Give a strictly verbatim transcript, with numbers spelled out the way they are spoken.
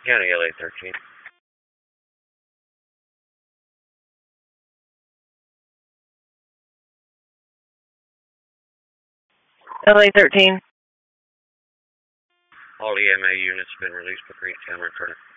County L A thirteen. L A thirteen. All E M A units have been released for Greentown return.